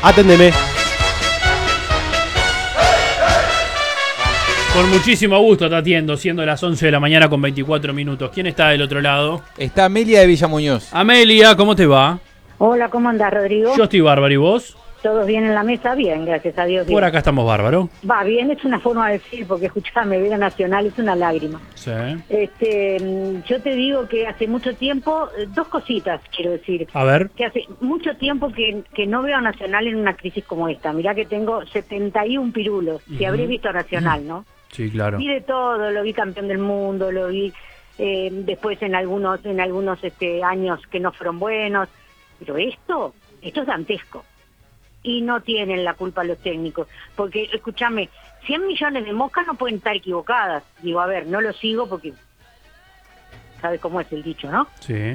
Aténdeme. Con muchísimo gusto te atiendo, siendo las 11 de la mañana con 24 minutos. ¿Quién está del otro lado? Está Amelia de Villamuñoz. Amelia, ¿cómo te va? Hola, ¿cómo andás, Rodrigo? Yo estoy bárbaro, ¿y vos? ¿Todos bien en la mesa? Bien, gracias a Dios. Bien. Por acá estamos bárbaro. Va bien, es una forma de decir, porque escuchame, ver a Nacional es una lágrima. Sí. Yo te digo que hace mucho tiempo, dos cositas quiero decir. A ver. Que hace mucho tiempo que no veo a Nacional en una crisis como esta. Mirá que tengo 71 pirulos, si habré visto a Nacional, ¿no? Sí, claro. Vi de todo, lo vi campeón del mundo, lo vi después en algunos años que no fueron buenos, pero esto es dantesco. Y no tienen la culpa los técnicos, porque, escúchame, 100 millones de moscas no pueden estar equivocadas. Digo, a ver, no lo sigo porque sabes cómo es el dicho, ¿no? Sí.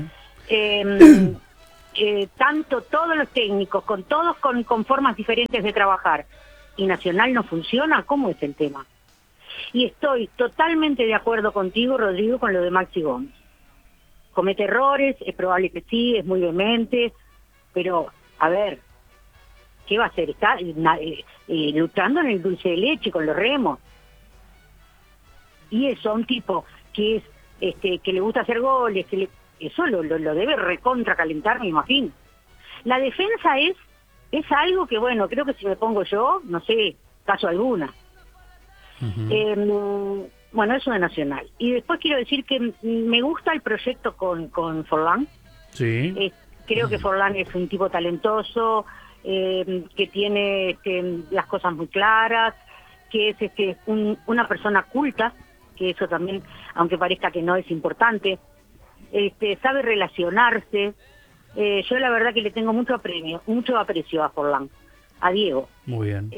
Tanto todos los técnicos, con formas diferentes de trabajar, y Nacional no funciona, ¿cómo es el tema? Y estoy totalmente de acuerdo contigo, Rodrigo, con lo de Maxi Gómez. Comete errores, es probable que sí, es muy vehemente, pero, a ver, ¿qué va a hacer? Está luchando en el dulce de leche con los remos. Y eso, un tipo que es que le gusta hacer goles, eso lo debe recontra calentar, me imagino. La defensa es algo que, bueno, creo que si me pongo yo, no sé, caso alguna. Bueno, eso de Nacional. Y después quiero decir que me gusta el proyecto con Forlán. Sí. Creo que Forlán es un tipo talentoso, que tiene las cosas muy claras, que es una persona culta, que eso también, aunque parezca que no es importante, sabe relacionarse. Yo la verdad que le tengo mucho aprecio a Forlán, a Diego. Muy bien.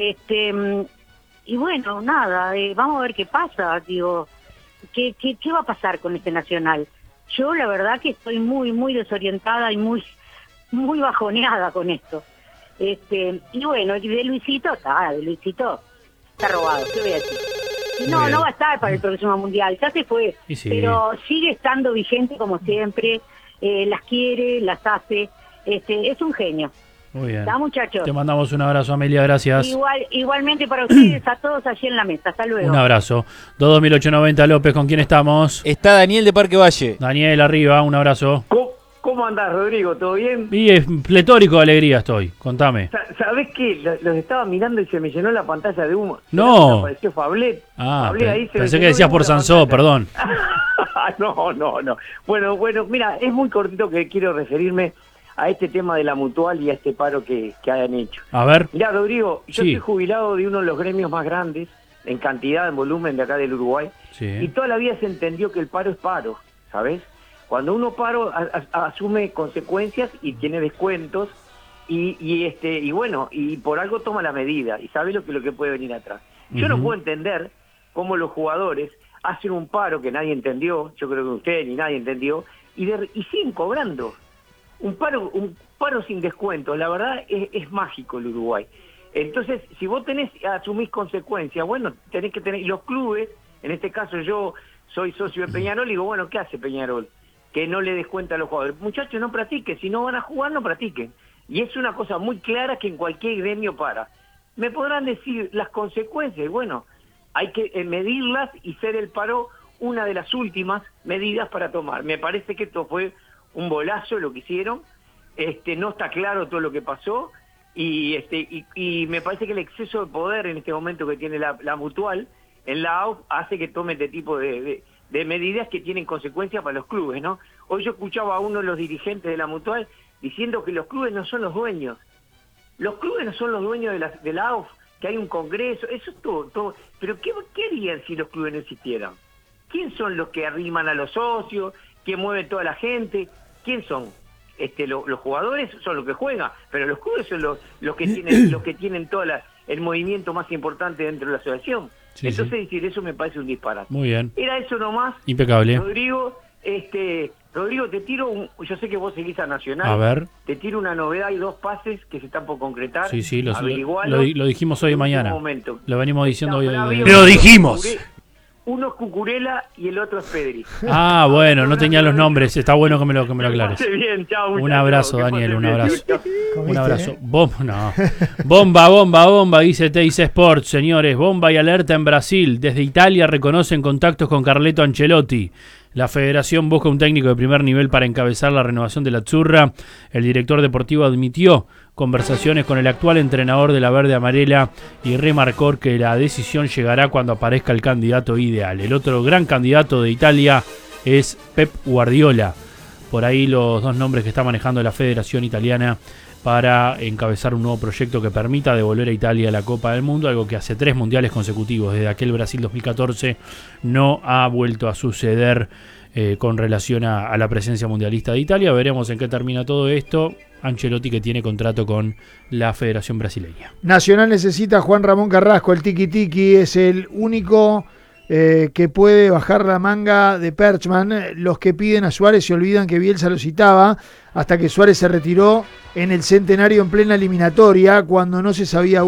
Y bueno, nada, vamos a ver qué pasa, digo, ¿qué va a pasar con este Nacional? Yo la verdad que estoy muy, muy desorientada y muy, muy bajoneada con esto. Y bueno, de Luisito está robado, ¿qué voy a decir? No va a estar para el próximo Mundial, ya se fue, sí. Pero sigue estando vigente como siempre, las quiere, las hace, es un genio. Muy bien. ¿Está, muchachos? Te mandamos un abrazo, Amelia, gracias. Igualmente para ustedes, a todos allí en la mesa. Hasta luego. Un abrazo. 22890 López, ¿con quién estamos? Está Daniel de Parque Valle. Daniel, arriba, un abrazo. ¿Cómo andás, Rodrigo? ¿Todo bien? Y es pletórico de alegría estoy, contame. ¿Sabés qué? Los estaba mirando y se me llenó la pantalla de humo. No. Apareció Fablet. Pensé que decías por Sansó, perdón. No. Bueno, mira, es muy cortito que quiero referirme a este tema de la mutual y a este paro que hayan hecho. A ver. Mirá, Rodrigo, yo estoy jubilado de uno de los gremios más grandes, en cantidad, en volumen de acá del Uruguay, y toda la vida se entendió que el paro es paro, ¿sabes? Cuando uno paro asume consecuencias y tiene descuentos y bueno, y por algo toma la medida y sabe lo que puede venir atrás. Yo no puedo entender cómo los jugadores hacen un paro que nadie entendió, yo creo que usted ni nadie entendió, y siguen cobrando. Un paro sin descuento, la verdad es mágico el Uruguay. Entonces, si vos asumís consecuencias, bueno, tenés que tener, y los clubes, en este caso yo soy socio de Peñarol, y digo, bueno, ¿qué hace Peñarol? Que no le descuenta a los jugadores. Muchachos, no practiquen, si no van a jugar, no practiquen. Y es una cosa muy clara que en cualquier gremio para. Me podrán decir las consecuencias, bueno, hay que medirlas y ser el paro una de las últimas medidas para tomar. Me parece que esto fue un bolazo lo que hicieron, no está claro todo lo que pasó, y me parece que el exceso de poder en este momento que tiene la mutual en la AUF hace que tome este tipo de medidas que tienen consecuencias para los clubes, ¿no? Hoy yo escuchaba a uno de los dirigentes de la mutual diciendo que los clubes no son los dueños. Los clubes no son los dueños de la AUF, que hay un congreso, eso es todo. Pero ¿qué harían si los clubes no existieran? ¿Quién son los que arriman a los socios? ¿Quién mueve toda la gente? ¿Quién son? Los jugadores son los que juegan, pero los clubes son los que tienen todo el movimiento más importante dentro de la asociación. Entonces, decir eso me parece un disparate. Muy bien. Era eso nomás. Impecable. Rodrigo, te tiro yo sé que vos seguís a Nacional. A ver. Te tiro una novedad y 2 pases que se están por concretar. Sí, lo dijimos hoy y mañana. Momento. Lo venimos diciendo hoy. Lo dijimos. Uno es Cucurella y el otro es Pedri. Ah, bueno, no tenía los nombres. Está bueno que me lo aclares. Bien, chao, un abrazo, Daniel, un abrazo. ¿Comiste, Un abrazo. Bomba, dice Teis Sports, señores. Bomba y alerta en Brasil. Desde Italia reconocen contactos con Carleto Ancelotti. La federación busca un técnico de primer nivel para encabezar la renovación de la Azzurra. El director deportivo admitió conversaciones con el actual entrenador de la Verde Amarela y remarcó que la decisión llegará cuando aparezca el candidato ideal. El otro gran candidato de Italia es Pep Guardiola. Por ahí los dos nombres que está manejando la Federación Italiana para encabezar un nuevo proyecto que permita devolver a Italia la Copa del Mundo, algo que hace 3 mundiales consecutivos, desde aquel Brasil 2014, no ha vuelto a suceder con relación a la presencia mundialista de Italia. Veremos en qué termina todo esto. Ancelotti, que tiene contrato con la Federación Brasileña. Nacional necesita a Juan Ramón Carrasco, el tiki-tiki, es el único que puede bajar la manga de Perchman. Los que piden a Suárez se olvidan que Bielsa lo citaba hasta que Suárez se retiró en el centenario en plena eliminatoria, cuando no se sabía